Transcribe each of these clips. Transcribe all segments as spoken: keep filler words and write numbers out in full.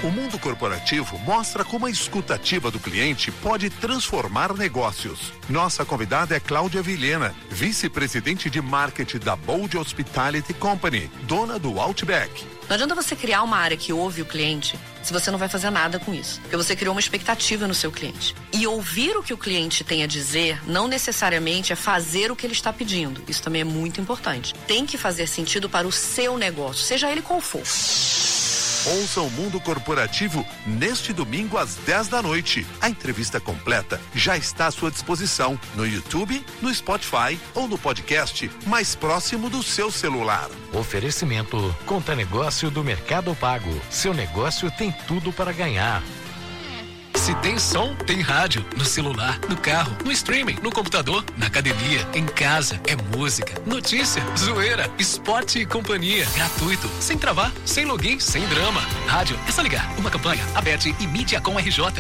O mundo corporativo mostra como a escuta ativa do cliente pode transformar negócios. Nossa convidada é Cláudia Vilhena, vice-presidente de marketing da Bold Hospitality Company, dona do Outback. Não adianta você criar uma área que ouve o cliente se você não vai fazer nada com isso. Porque você criou uma expectativa no seu cliente. E ouvir o que o cliente tem a dizer não necessariamente é fazer o que ele está pedindo. Isso também é muito importante. Tem que fazer sentido para o seu negócio, seja ele qual for. Ouça o Mundo Corporativo neste domingo às dez da noite. A entrevista completa já está à sua disposição no YouTube, no Spotify ou no podcast mais próximo do seu celular. Oferecimento Conta Negócio do Mercado Pago. Seu negócio tem tudo para ganhar. Se tem som, tem rádio. No celular, no carro, no streaming, no computador, na academia, em casa. É música, notícia, zoeira, esporte e companhia. Gratuito, sem travar, sem login, sem drama. Rádio, é só ligar. Uma campanha, Aberte e Mídia com R J.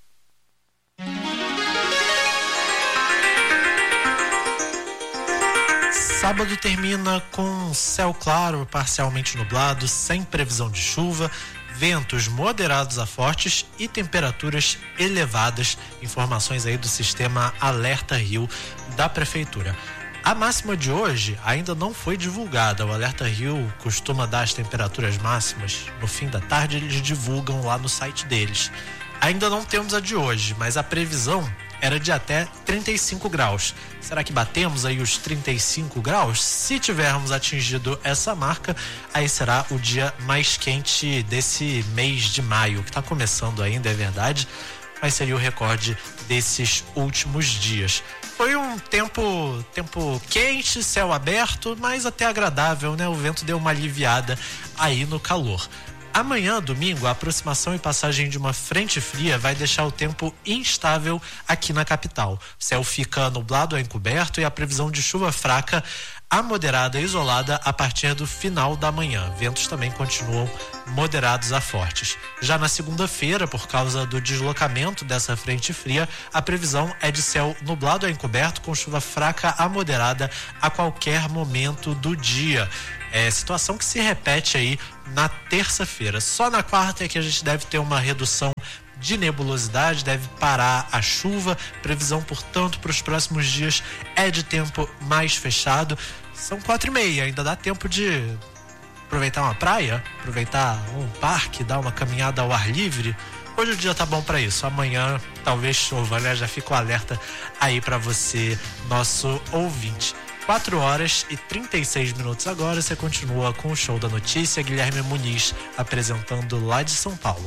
Sábado termina com céu claro, parcialmente nublado, sem previsão de chuva, ventos moderados a fortes e temperaturas elevadas. Informações aí do sistema Alerta Rio da Prefeitura. A máxima de hoje ainda não foi divulgada. O Alerta Rio costuma dar as temperaturas máximas no fim da tarde, eles divulgam lá no site deles. Ainda não temos a de hoje, mas a previsão era de até trinta e cinco graus. Será que batemos aí os trinta e cinco graus? Se tivermos atingido essa marca, aí será o dia mais quente desse mês de maio, que está começando ainda, é verdade, mas seria o recorde desses últimos dias. Foi um tempo, tempo quente, céu aberto, mas até agradável, né? O vento deu uma aliviada aí no calor. Amanhã, domingo, a aproximação e passagem de uma frente fria vai deixar o tempo instável aqui na capital. O céu fica nublado a encoberto e a previsão de chuva fraca a moderada e isolada a partir do final da manhã. Ventos também continuam moderados a fortes. Já na segunda-feira, por causa do deslocamento dessa frente fria, a previsão é de céu nublado a encoberto com chuva fraca a moderada a qualquer momento do dia. É situação que se repete aí na terça-feira. Só na quarta é que a gente deve ter uma redução de nebulosidade, deve parar a chuva. Previsão, portanto, para os próximos dias é de tempo mais fechado. São quatro e meia, ainda dá tempo de aproveitar uma praia, aproveitar um parque, dar uma caminhada ao ar livre. Hoje o dia tá bom para isso. Amanhã talvez chova, né? Já fica o alerta aí para você, nosso ouvinte. quatro horas e trinta e seis minutos agora, você continua com o Show da Notícia, Guilherme Muniz apresentando lá de São Paulo.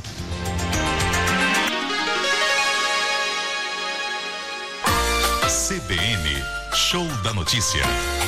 C B N, Show da Notícia.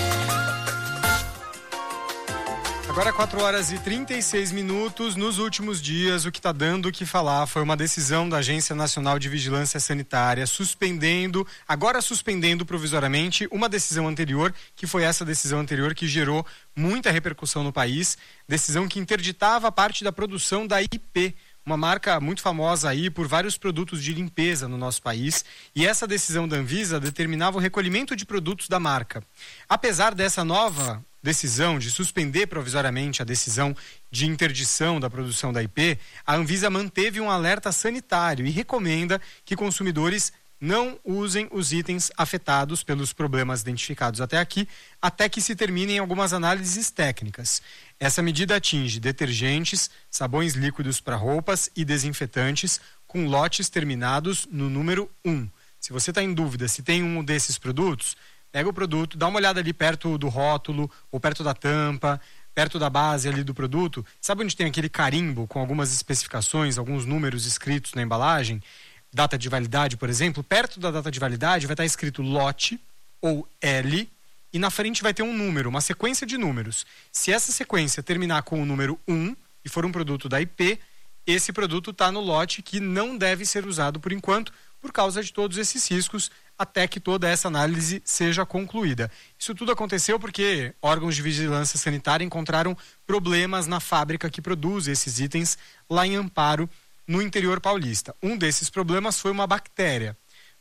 Agora quatro horas e trinta e seis minutos. Nos últimos dias, o que está dando o que falar foi uma decisão da Agência Nacional de Vigilância Sanitária suspendendo, agora suspendendo provisoriamente, uma decisão anterior, que foi essa decisão anterior que gerou muita repercussão no país, decisão que interditava parte da produção da I P, uma marca muito famosa aí por vários produtos de limpeza no nosso país, e essa decisão da Anvisa determinava o recolhimento de produtos da marca. Apesar dessa nova decisão de suspender provisoriamente a decisão de interdição da produção da I P, a Anvisa manteve um alerta sanitário e recomenda que consumidores não usem os itens afetados pelos problemas identificados até aqui, até que se terminem algumas análises técnicas. Essa medida atinge detergentes, sabões líquidos para roupas e desinfetantes com lotes terminados no número um. Se você está em dúvida se tem um desses produtos, pega o produto, dá uma olhada ali perto do rótulo ou perto da tampa, perto da base ali do produto. Sabe onde tem aquele carimbo com algumas especificações, alguns números escritos na embalagem? Data de validade, por exemplo. Perto da data de validade vai estar escrito lote ou L e na frente vai ter um número, uma sequência de números. Se essa sequência terminar com o número um e for um produto da I P, esse produto está no lote que não deve ser usado por enquanto, por causa de todos esses riscos, até que toda essa análise seja concluída. Isso tudo aconteceu porque órgãos de vigilância sanitária encontraram problemas na fábrica que produz esses itens lá em Amparo, no interior paulista. Um desses problemas foi uma bactéria.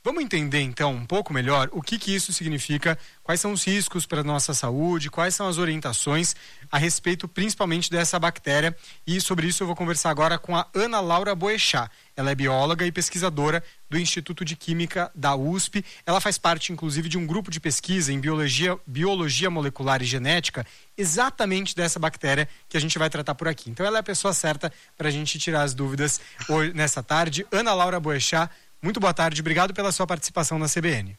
Vamos entender então um pouco melhor o que que isso significa, quais são os riscos para a nossa saúde, quais são as orientações a respeito principalmente dessa bactéria, e sobre isso eu vou conversar agora com a Ana Laura Boechat. Ela é bióloga e pesquisadora do Instituto de Química da U S P. Ela faz parte, inclusive, de um grupo de pesquisa em biologia, biologia molecular e genética, exatamente dessa bactéria que a gente vai tratar por aqui. Então ela é a pessoa certa para a gente tirar as dúvidas hoje, nessa tarde. Ana Laura Boechat, muito boa tarde, obrigado pela sua participação na C B N.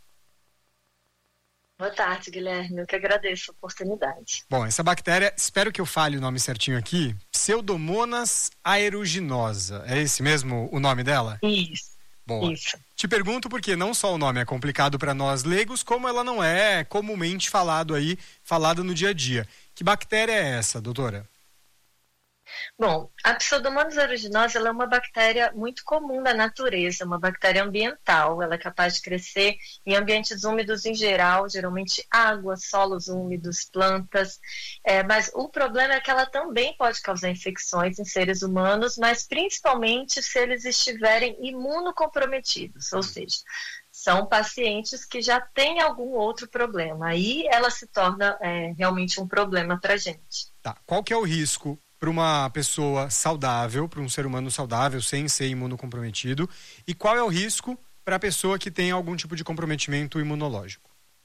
Boa tarde, Guilherme, eu que agradeço a oportunidade. Bom, essa bactéria, espero que eu fale o nome certinho aqui, Pseudomonas aeruginosa, é esse mesmo o nome dela? Isso. Boa. Isso. Te pergunto porque não só o nome é complicado para nós leigos, como ela não é comumente falado aí, falada no dia a dia. Que bactéria é essa, doutora? Bom, a Pseudomonas aeruginosa ela é uma bactéria muito comum da natureza, uma bactéria ambiental. Ela é capaz de crescer em ambientes úmidos em geral, geralmente água, solos úmidos, plantas. É, mas o problema é que ela também pode causar infecções em seres humanos, mas principalmente se eles estiverem imunocomprometidos, ou seja, são pacientes que já têm algum outro problema. Aí ela se torna é, realmente um problema para a gente. Tá. Qual que é o risco para uma pessoa saudável, para um ser humano saudável, sem ser imunocomprometido? E qual é o risco para a pessoa que tem algum tipo de comprometimento imunológico?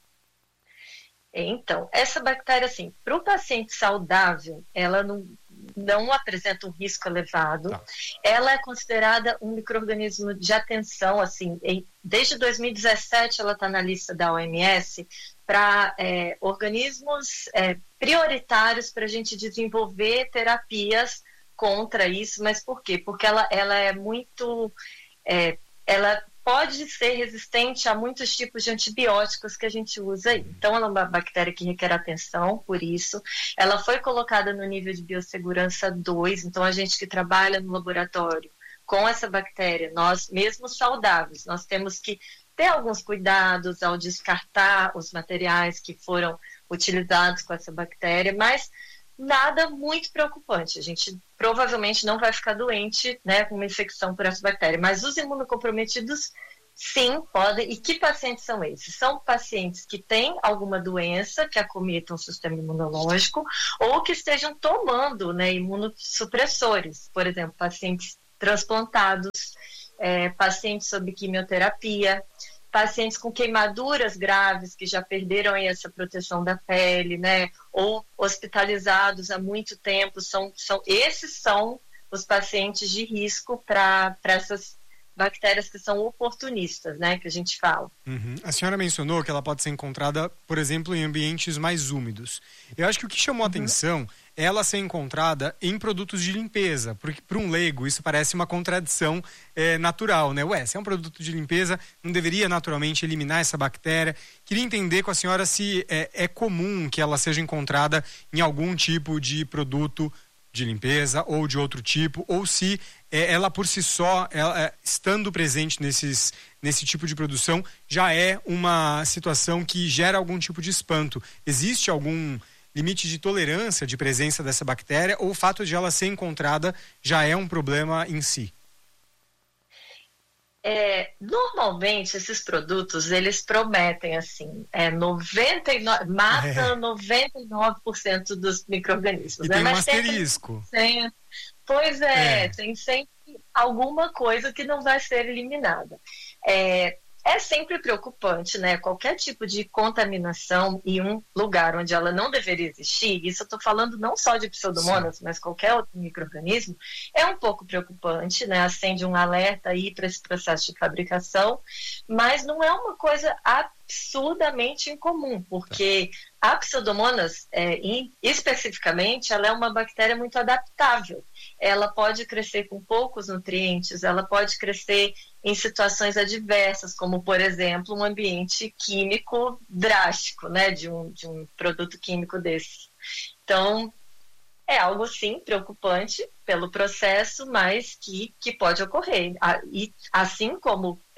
Então, essa bactéria, assim, para o paciente saudável, ela não, não apresenta um risco elevado. Tá. Ela é considerada um micro-organismo de atenção, assim, em, desde dois mil e dezessete ela está na lista da O M S para é, organismos é, prioritários para a gente desenvolver terapias contra isso. Mas por quê? Porque ela, ela é muito... É, ela pode ser resistente a muitos tipos de antibióticos que a gente usa aí. Então, ela é uma bactéria que requer atenção, por isso. Ela foi colocada no nível de biossegurança dois, então a gente que trabalha no laboratório com essa bactéria, nós, mesmo saudáveis, nós temos que ter alguns cuidados ao descartar os materiais que foram utilizados com essa bactéria, mas nada muito preocupante. A gente provavelmente não vai ficar doente, né, com uma infecção por essa bactéria, mas os imunocomprometidos, sim, podem. E que pacientes são esses? São pacientes que têm alguma doença que acometa o sistema imunológico ou que estejam tomando, né, imunossupressores, por exemplo, pacientes transplantados, é, pacientes sob quimioterapia, pacientes com queimaduras graves que já perderam aí essa proteção da pele, né, ou hospitalizados há muito tempo, são, são, esses são os pacientes de risco para essas bactérias que são oportunistas, né, que a gente fala. Uhum. A senhora mencionou que ela pode ser encontrada, por exemplo, em ambientes mais úmidos. Eu acho que o que chamou a uhum. atenção é ela ser encontrada em produtos de limpeza, porque para um leigo isso parece uma contradição é, natural, né? Ué, se é um produto de limpeza, não deveria naturalmente eliminar essa bactéria? Queria entender com a senhora se é, é comum que ela seja encontrada em algum tipo de produto de limpeza ou de outro tipo, ou se é, ela por si só, ela, é, estando presente nesses, nesse tipo de produção, já é uma situação que gera algum tipo de espanto. Existe algum limite de tolerância de presença dessa bactéria, ou o fato de ela ser encontrada já é um problema em si? É, normalmente esses produtos eles prometem assim, é, noventa e nove, mata é. noventa e nove por cento dos micro-organismos. E né? tem um Mas asterisco. Tem, pois é, é, tem sempre alguma coisa que não vai ser eliminada. É, É sempre preocupante, né? Qualquer tipo de contaminação em um lugar onde ela não deveria existir, isso eu estou falando não só de pseudomonas, Sim. mas qualquer outro micro-organismo, é um pouco preocupante, né? Acende um alerta aí para esse processo de fabricação, mas não é uma coisa absurdamente incomum, porque a pseudomonas, é, em, especificamente, ela é uma bactéria muito adaptável. Ela pode crescer com poucos nutrientes, ela pode crescer em situações adversas, como, por exemplo, um ambiente químico drástico, né, de um, de um produto químico desse. Então, é algo, sim, preocupante pelo processo, mas que, que pode ocorrer. E assim como é,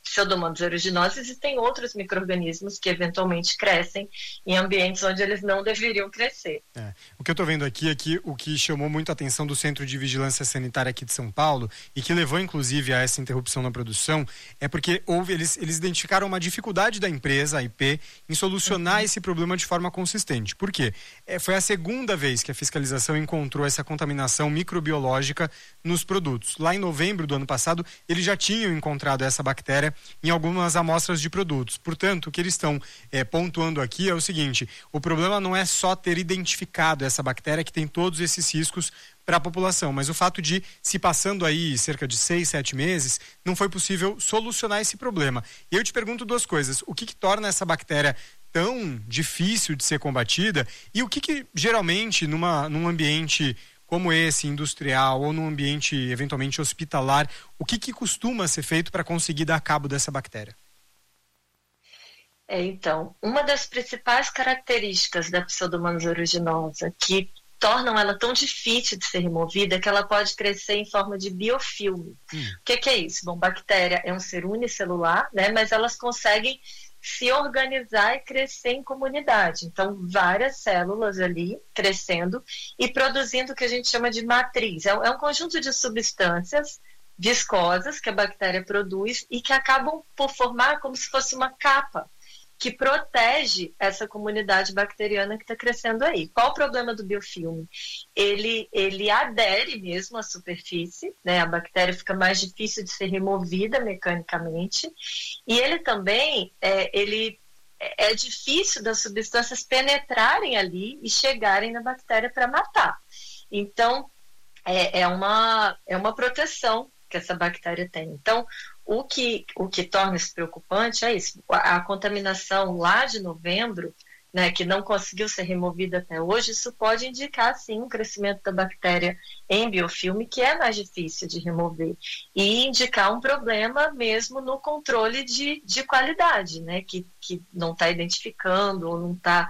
Pseudomonas aeruginosa, existem outros micro-organismos que eventualmente crescem em ambientes onde eles não deveriam crescer. É. O que eu estou vendo aqui é que o que chamou muito a atenção do Centro de Vigilância Sanitária aqui de São Paulo e que levou inclusive a essa interrupção na produção é porque houve, eles, eles identificaram uma dificuldade da empresa, a I P, em solucionar uhum. esse problema de forma consistente. Por quê? É, foi a segunda vez que a fiscalização encontrou essa contaminação microbiológica nos produtos. Lá em novembro do ano passado, eles já tinham encontrado essa bactéria em algumas amostras de produtos. Portanto, o que eles estão é, pontuando aqui é o seguinte: o problema não é só ter identificado essa bactéria que tem todos esses riscos para a população, mas o fato de, se passando aí cerca de seis, sete meses, não foi possível solucionar esse problema. E eu te pergunto duas coisas: o que, que torna essa bactéria tão difícil de ser combatida e o que, que geralmente numa, num ambiente como esse, industrial, ou num ambiente eventualmente hospitalar, o que, que costuma ser feito para conseguir dar cabo dessa bactéria? É, então, uma das principais características da Pseudomonas aeruginosa que tornam ela tão difícil de ser removida é que ela pode crescer em forma de biofilme. Hum. O que, que é isso? Bom, bactéria é um ser unicelular, né, mas elas conseguem se organizar e crescer em comunidade. Então, várias células ali crescendo e produzindo o que a gente chama de matriz. É um conjunto de substâncias viscosas que a bactéria produz e que acabam por formar como se fosse uma capa que protege essa comunidade bacteriana que está crescendo aí. Qual o problema do biofilme? Ele, ele adere mesmo à superfície, né? A bactéria fica mais difícil de ser removida mecanicamente, e ele também é, ele, é difícil das substâncias penetrarem ali e chegarem na bactéria para matar. Então, é, é, uma, é uma proteção que essa bactéria tem. Então, O que, o que torna isso preocupante é isso, a, a contaminação lá de novembro, né, que não conseguiu ser removida até hoje, isso pode indicar, sim, um crescimento da bactéria em biofilme, que é mais difícil de remover, e indicar um problema mesmo no controle de, de qualidade, né, que, que não está identificando ou não está...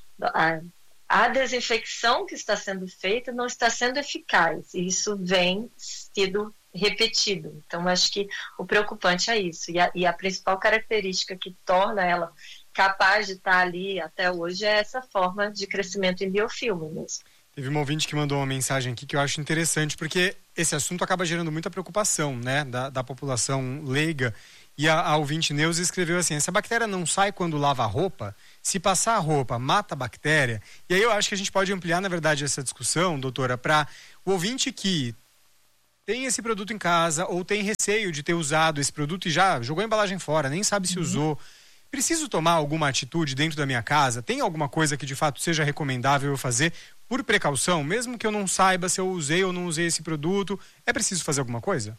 A, a desinfecção que está sendo feita não está sendo eficaz, e isso vem sido repetido. Então, acho que o preocupante é isso. E a, e a principal característica que torna ela capaz de estar ali até hoje é essa forma de crescimento em biofilme mesmo. Teve um ouvinte que mandou uma mensagem aqui que eu acho interessante, porque esse assunto acaba gerando muita preocupação, né, da, da população leiga. E a, a ouvinte Neuza escreveu assim: essa bactéria não sai quando lava a roupa? Se passar a roupa, mata a bactéria? E aí eu acho que a gente pode ampliar, na verdade, essa discussão, doutora, para o ouvinte que tem esse produto em casa ou tem receio de ter usado esse produto e já jogou a embalagem fora, nem sabe se uhum. usou. Preciso tomar alguma atitude dentro da minha casa? Tem alguma coisa que de fato seja recomendável eu fazer por precaução? Mesmo que eu não saiba se eu usei ou não usei esse produto, é preciso fazer alguma coisa?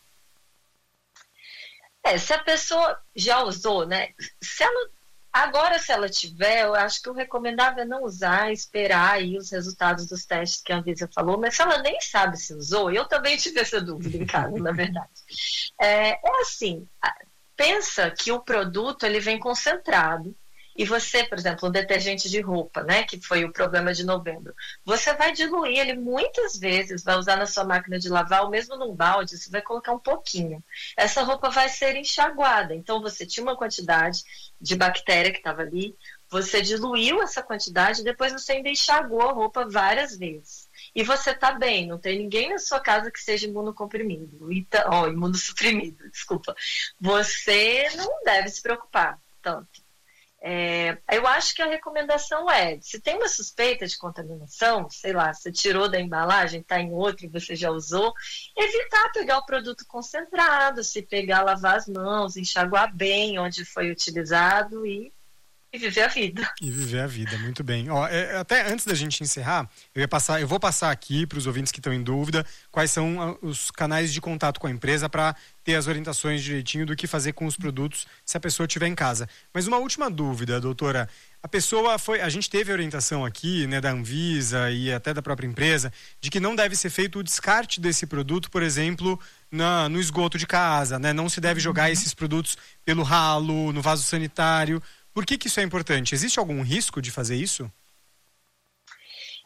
É, se a pessoa já usou, né? Se ela... Agora, se ela tiver, eu acho que o recomendável é não usar, esperar aí os resultados dos testes que a Anvisa falou, mas se ela nem sabe se usou, eu também tive essa dúvida em casa, na verdade. É, é assim, pensa que o produto ele vem concentrado, e você, por exemplo, um detergente de roupa, né, que foi o problema de novembro, você vai diluir ele muitas vezes, vai usar na sua máquina de lavar, ou mesmo num balde, você vai colocar um pouquinho. Essa roupa vai ser enxaguada, então você tinha uma quantidade de bactéria que estava ali, você diluiu essa quantidade, depois você ainda enxagou a roupa várias vezes. E você está bem, não tem ninguém na sua casa que seja imunocomprimido, ó, oh, imunossuprimido, desculpa. Você não deve se preocupar tanto. É, eu acho que a recomendação é, se tem uma suspeita de contaminação, sei lá, você tirou da embalagem, está em outra e você já usou, evitar pegar o produto concentrado, se pegar, lavar as mãos, enxaguar bem onde foi utilizado e, e viver a vida. E viver a vida, muito bem. Ó, é, até antes da gente encerrar, eu, ia passar, eu vou passar aqui para os ouvintes que estão em dúvida quais são os canais de contato com a empresa para ter as orientações direitinho do que fazer com os produtos se a pessoa estiver em casa. Mas uma última dúvida, doutora. A pessoa foi... A gente teve a orientação aqui, né, da Anvisa e até da própria empresa, de que não deve ser feito o descarte desse produto, por exemplo, na, no esgoto de casa, né? Não se deve jogar esses produtos pelo ralo, no vaso sanitário. Por que que isso é importante? Existe algum risco de fazer isso?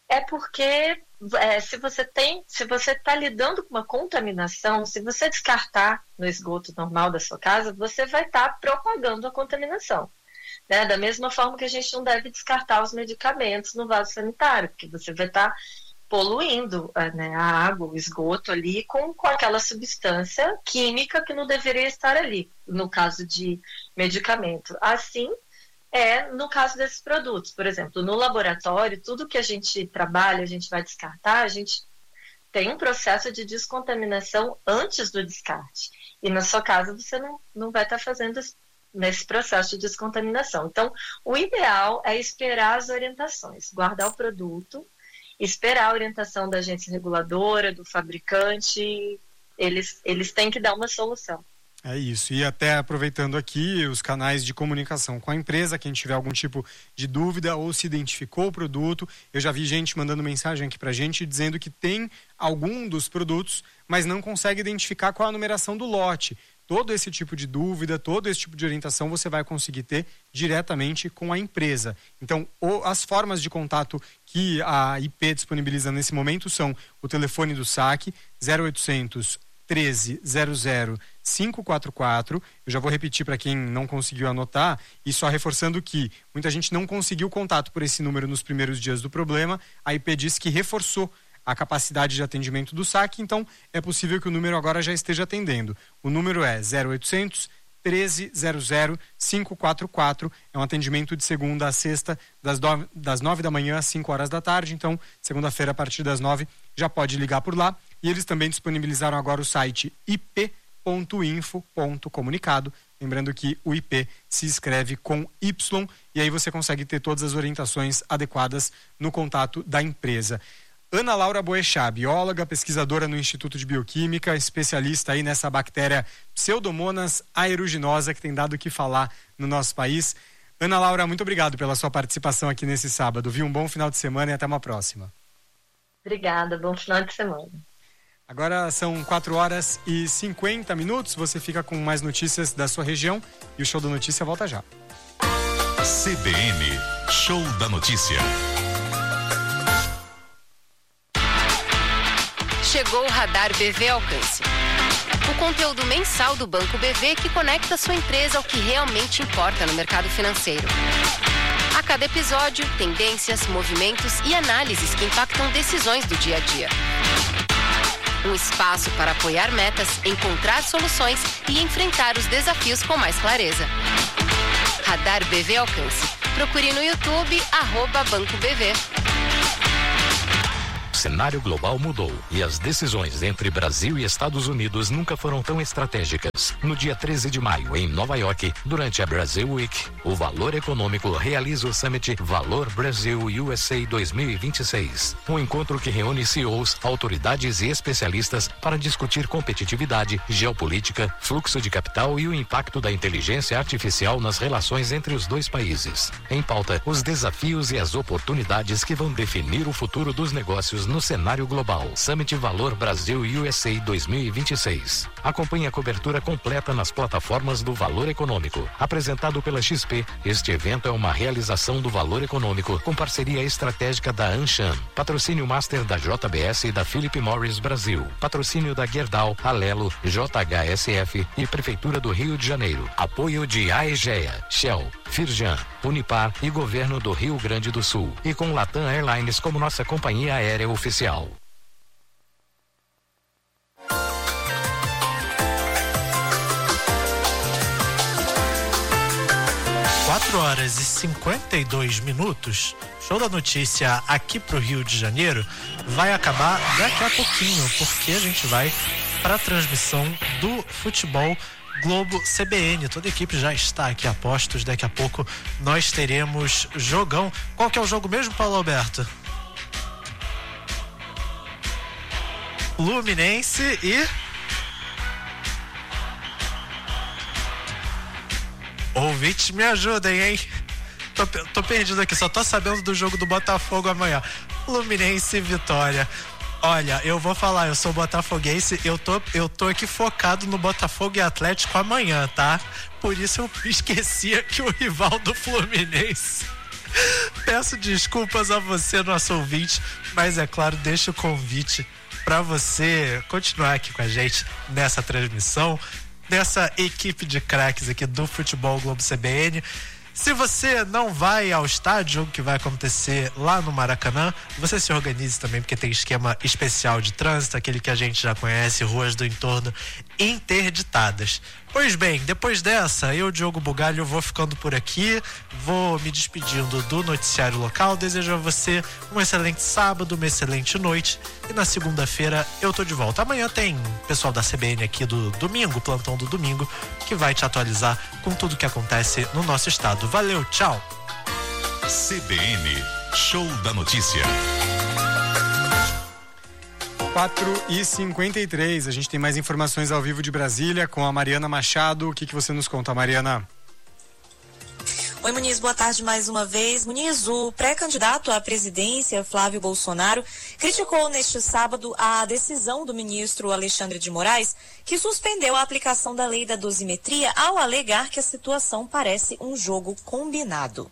É porque é, se você tem, se você está lidando com uma contaminação, se você descartar no esgoto normal da sua casa, você vai estar tá propagando a contaminação. Né? Da mesma forma que a gente não deve descartar os medicamentos no vaso sanitário, porque você vai estar tá poluindo, né, a água, o esgoto ali com, com aquela substância química que não deveria estar ali, no caso de medicamento. Assim, é no caso desses produtos. Por exemplo, no laboratório, tudo que a gente trabalha, a gente vai descartar, a gente tem um processo de descontaminação antes do descarte. E na sua casa você não, não vai estar fazendo nesse processo de descontaminação. Então, o ideal é esperar as orientações, guardar o produto, esperar a orientação da agência reguladora, do fabricante, eles, eles têm que dar uma solução. É isso, e até aproveitando aqui os canais de comunicação com a empresa, quem tiver algum tipo de dúvida ou se identificou o produto, eu já vi gente mandando mensagem aqui pra gente dizendo que tem algum dos produtos, mas não consegue identificar qual a numeração do lote. Todo esse tipo de dúvida, todo esse tipo de orientação você vai conseguir ter diretamente com a empresa. Então, o, as formas de contato que a I P disponibiliza nesse momento são o telefone do saque, zero oitocentos, treze zero zero, cinco quatro quatro. Eu já vou repetir para quem não conseguiu anotar, e só reforçando que muita gente não conseguiu contato por esse número nos primeiros dias do problema. A I P disse que reforçou a capacidade de atendimento do saque, então é possível que o número agora já esteja atendendo. O número é zero oitocentos, treze zero zero, cinco quatro quatro. É um atendimento de segunda a sexta, das, do... das nove da manhã às cinco horas da tarde. Então, segunda-feira, a partir das nove, já pode ligar por lá. E eles também disponibilizaram agora o site i p ponto info ponto comunicado. Lembrando que o I P se escreve com Y, e aí você consegue ter todas as orientações adequadas no contato da empresa. Ana Laura Boechat, bióloga, pesquisadora no Instituto de Bioquímica, especialista aí nessa bactéria Pseudomonas aeruginosa que tem dado o que falar no nosso país. Ana Laura, muito obrigado pela sua participação aqui nesse sábado, viu? Um bom final de semana e até uma próxima. Obrigada, bom final de semana. Agora são quatro horas e cinquenta minutos, você fica com mais notícias da sua região e o Show da Notícia volta já. C B N, Show da Notícia. Chegou o Radar B V Alcance. O conteúdo mensal do Banco B V que conecta sua empresa ao que realmente importa no mercado financeiro. A cada episódio, tendências, movimentos e análises que impactam decisões do dia a dia. Um espaço para apoiar metas, encontrar soluções e enfrentar os desafios com mais clareza. Radar B V Alcance. Procure no YouTube, arroba Banco B V. O cenário global mudou e as decisões entre Brasil e Estados Unidos nunca foram tão estratégicas. No dia treze de maio, em Nova York, durante a Brasil Week, o Valor Econômico realiza o Summit Valor Brasil U S A dois mil e vinte e seis. Um encontro que reúne C E Os, autoridades e especialistas para discutir competitividade, geopolítica, fluxo de capital e o impacto da inteligência artificial nas relações entre os dois países. Em pauta, os desafios e as oportunidades que vão definir o futuro dos negócios no cenário global. Summit Valor Brasil U S A dois mil e vinte e seis. Acompanhe a cobertura completa nas plataformas do Valor Econômico. Apresentado pela X P, este evento é uma realização do Valor Econômico com parceria estratégica da Anshan. Patrocínio Master da J B S e da Philip Morris Brasil. Patrocínio da Gerdau, Alelo, J H S F e Prefeitura do Rio de Janeiro. Apoio de Aegea, Shell, Firjan, Unipar e Governo do Rio Grande do Sul. E com Latam Airlines como nossa companhia aérea oficial. quatro horas e cinquenta e dois minutos. Show da Notícia aqui pro Rio de Janeiro vai acabar daqui a pouquinho, porque a gente vai para a transmissão do futebol Globo C B N. Toda a equipe já está aqui a postos. Daqui a pouco nós teremos jogão. Qual que é o jogo mesmo, Paulo Alberto? Fluminense e ouvintes, me ajudem, hein? Tô, tô perdido aqui, só tô sabendo do jogo do Botafogo amanhã. Fluminense e Vitória. Olha, eu vou falar, eu sou botafoguense, eu tô, eu tô aqui focado no Botafogo e Atlético amanhã, tá? Por isso eu esqueci que o rival do Fluminense Peço desculpas a você, nosso ouvinte, mas é claro, deixo o convite para você continuar aqui com a gente nessa transmissão, nessa equipe de craques aqui do Futebol Globo C B N. Se você não vai ao estádio, que vai acontecer lá no Maracanã, você se organize também, porque tem esquema especial de trânsito, aquele que a gente já conhece, ruas do entorno interditadas. Pois bem, depois dessa, eu, Diogo Bugalho, vou ficando por aqui, vou me despedindo do noticiário local, desejo a você um excelente sábado, uma excelente noite, e na segunda-feira eu tô de volta. Amanhã tem pessoal da C B N aqui do domingo, plantão do domingo, que vai te atualizar com tudo que acontece no nosso estado. Valeu, tchau! C B N, Show da Notícia. quatro e cinquenta e três, a gente tem mais informações ao vivo de Brasília com a Mariana Machado. O que que você nos conta, Mariana? Oi, Muniz, boa tarde mais uma vez. Muniz, o pré-candidato à presidência, Flávio Bolsonaro, criticou neste sábado a decisão do ministro Alexandre de Moraes, que suspendeu a aplicação da lei da dosimetria ao alegar que a situação parece um jogo combinado.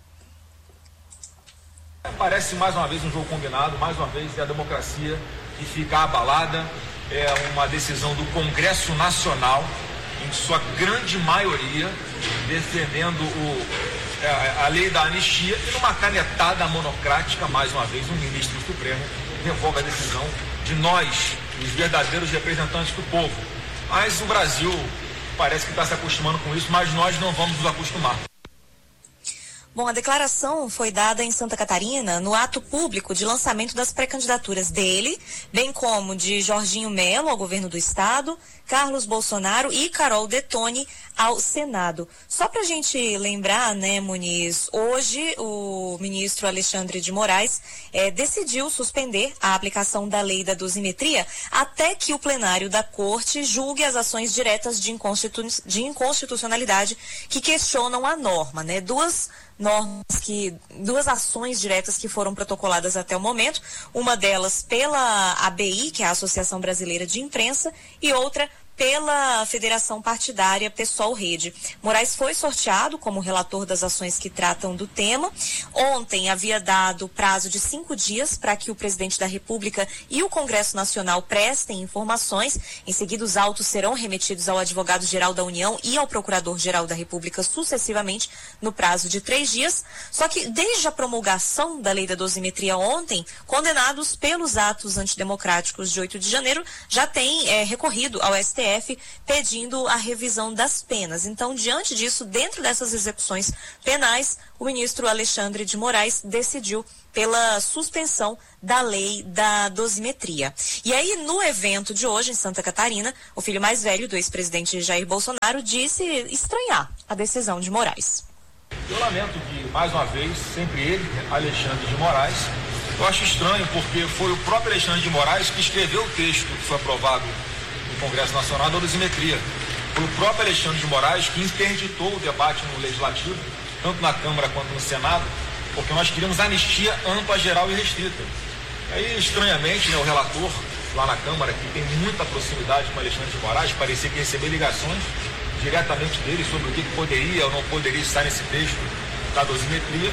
Parece mais uma vez um jogo combinado, mais uma vez é a democracia que fica abalada, é uma decisão do Congresso Nacional, em sua grande maioria, defendendo o, a, a lei da anistia, e numa canetada monocrática, mais uma vez, um ministro do Supremo revoga a decisão de nós, os verdadeiros representantes do povo. Mas o Brasil parece que está se acostumando com isso, mas nós não vamos nos acostumar. Bom, a declaração foi dada em Santa Catarina no ato público de lançamento das pré-candidaturas dele, bem como de Jorginho Melo ao governo do estado, Carlos Bolsonaro e Carol Detoni ao Senado. Só para a gente lembrar, né, Muniz, hoje o ministro Alexandre de Moraes eh, decidiu suspender a aplicação da lei da dosimetria até que o plenário da corte julgue as ações diretas de, inconstitu- de inconstitucionalidade que questionam a norma, né? Duas normas que, duas ações diretas que foram protocoladas até o momento, uma delas pela A B I, que é a Associação Brasileira de Imprensa, e outra pela Federação Partidária PSOL Rede. Moraes foi sorteado como relator das ações que tratam do tema. Ontem havia dado prazo de cinco dias para que o presidente da República e o Congresso Nacional prestem informações. Em seguida, os autos serão remetidos ao advogado-geral da União e ao procurador-geral da República sucessivamente no prazo de três dias. Só que desde a promulgação da lei da dosimetria ontem, condenados pelos atos antidemocráticos de oito de janeiro já têm é, recorrido ao S T F pedindo a revisão das penas. Então, diante disso, dentro dessas execuções penais, o ministro Alexandre de Moraes decidiu pela suspensão da lei da dosimetria. E aí, no evento de hoje, em Santa Catarina, o filho mais velho do ex-presidente Jair Bolsonaro disse estranhar a decisão de Moraes. Eu lamento que, mais uma vez, sempre ele, Alexandre de Moraes, eu acho estranho porque foi o próprio Alexandre de Moraes que escreveu o texto que foi aprovado no Congresso Nacional da dosimetria. Foi o próprio Alexandre de Moraes que interditou o debate no Legislativo, tanto na Câmara quanto no Senado, porque nós queríamos anistia ampla, geral e restrita. E aí, estranhamente, né, o relator lá na Câmara, que tem muita proximidade com o Alexandre de Moraes, parecia que recebeu ligações diretamente dele sobre o que poderia ou não poderia estar nesse texto da dosimetria.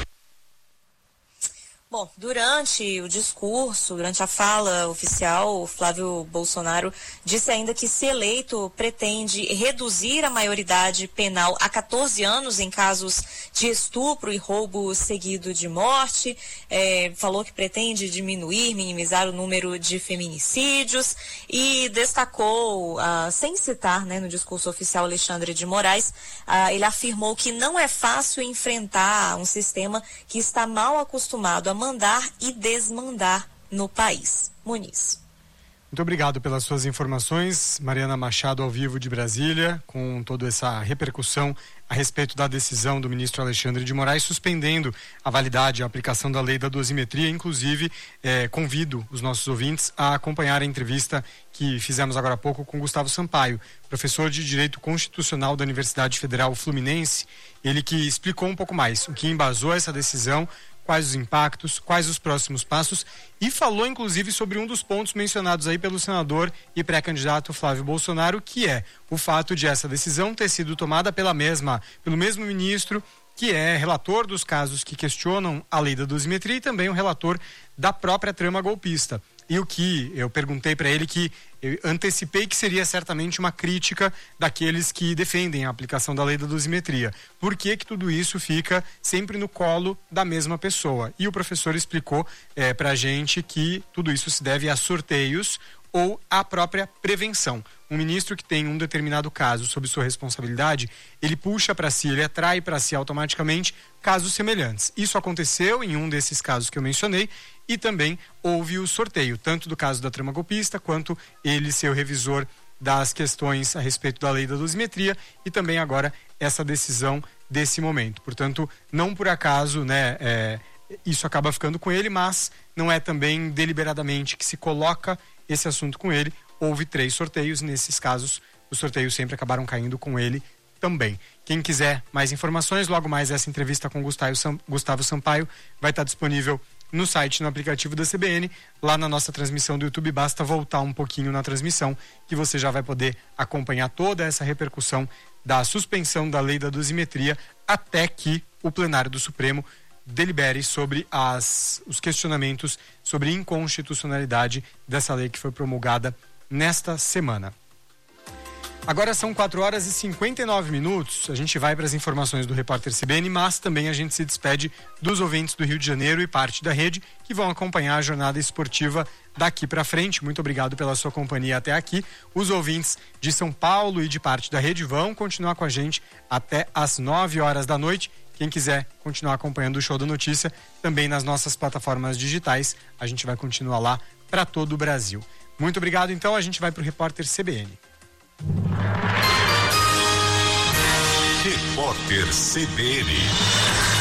Bom, durante o discurso, durante a fala oficial, o Flávio Bolsonaro disse ainda que, se eleito, pretende reduzir a maioridade penal a catorze anos em casos de estupro e roubo seguido de morte. É, falou que pretende diminuir, minimizar o número de feminicídios e destacou, ah, sem citar, né, no discurso oficial Alexandre de Moraes, ah, ele afirmou que não é fácil enfrentar um sistema que está mal acostumado a mandar e desmandar no país. Muniz. Muito obrigado pelas suas informações, Mariana Machado, ao vivo de Brasília, com toda essa repercussão a respeito da decisão do ministro Alexandre de Moraes suspendendo a validade e a aplicação da lei da dosimetria. Inclusive, eh, convido os nossos ouvintes a acompanhar a entrevista que fizemos agora há pouco com Gustavo Sampaio, professor de Direito Constitucional da Universidade Federal Fluminense, ele que explicou um pouco mais o que embasou essa decisão, quais os impactos, quais os próximos passos, e falou inclusive sobre um dos pontos mencionados aí pelo senador e pré-candidato Flávio Bolsonaro, que é o fato de essa decisão ter sido tomada pela mesma, pelo mesmo ministro que é relator dos casos que questionam a lei da dosimetria e também o relator da própria trama golpista. E o que eu perguntei para ele, que eu antecipei que seria certamente uma crítica daqueles que defendem a aplicação da lei da dosimetria. Por que que tudo isso fica sempre no colo da mesma pessoa? E o professor explicou é, para a gente que tudo isso se deve a sorteios ou à própria prevenção. Um ministro que tem um determinado caso sob sua responsabilidade, ele puxa para si, ele atrai para si automaticamente casos semelhantes. Isso aconteceu em um desses casos que eu mencionei e também houve o sorteio, tanto do caso da trama golpista, quanto ele ser o revisor das questões a respeito da lei da dosimetria e também agora essa decisão desse momento. Portanto, não por acaso, né, é, isso acaba ficando com ele, mas não é também deliberadamente que se coloca esse assunto com ele. Houve três sorteios, nesses casos os sorteios sempre acabaram caindo com ele também. Quem quiser mais informações, logo mais essa entrevista com Gustavo Sampaio vai estar disponível no site, no aplicativo da C B N, lá na nossa transmissão do YouTube. Basta voltar um pouquinho na transmissão que você já vai poder acompanhar toda essa repercussão da suspensão da lei da dosimetria até que o plenário do Supremo delibere sobre as, os questionamentos sobre inconstitucionalidade dessa lei que foi promulgada nesta semana. Agora são quatro horas e cinquenta e nove minutos. A gente vai para as informações do repórter C B N, mas também a gente se despede dos ouvintes do Rio de Janeiro e parte da rede que vão acompanhar a jornada esportiva daqui para frente. Muito obrigado pela sua companhia até aqui. Os ouvintes de São Paulo e de parte da rede vão continuar com a gente até às nove horas da noite. Quem quiser continuar acompanhando o Show da Notícia, também nas nossas plataformas digitais, a gente vai continuar lá para todo o Brasil. Muito obrigado, então, a gente vai para o repórter C B N. Repórter C B N.